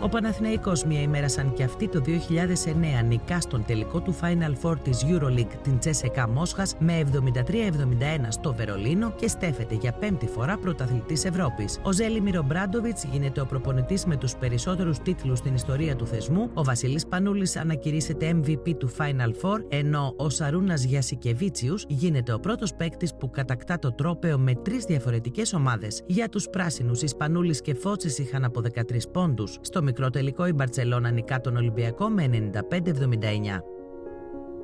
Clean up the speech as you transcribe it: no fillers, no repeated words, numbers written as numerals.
Ο Παναθηναϊκός μια ημέρα σαν και αυτή το 2009 νικά στον τελικό του Final Four της EuroLeague την CSKA Μόσχας με 73-71 στο Βερολίνο και στέφεται για πέμπτη φορά πρωταθλητής Ευρώπης. Ο Ζέλιμιρ Ομπράντοβιτς γίνεται ο προπονητής με τους περισσότερους τίτλους στην ιστορία του θεσμού. Ο Βασίλης Πανούλης ανακηρύσσεται MVP του Final Four, ενώ ο Σαρούνας Γιασικεβίτσιους γίνεται ο πρώτος παίκτης που κατακτά το τρόπαιο με 3 διαφορετικές ομάδες. Για τους πράσινους, οι Σπανούλης και Φώτσης είχαν από 13 πόντους. Στο μικρό τελικό η Μπαρτσελώνα νικά τον Ολυμπιακό με 95-79.